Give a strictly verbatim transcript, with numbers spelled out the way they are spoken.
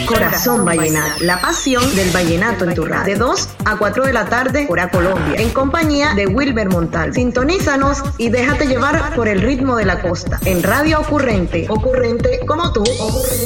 Corazón Vallenato, la pasión del vallenato en tu radio. De dos a cuatro de la tarde, hora Colombia, en compañía de Wilber Montal. Sintonízanos y déjate llevar por el ritmo de la costa. En Radio Ocurrente, ocurrente como tú. Ocurrente.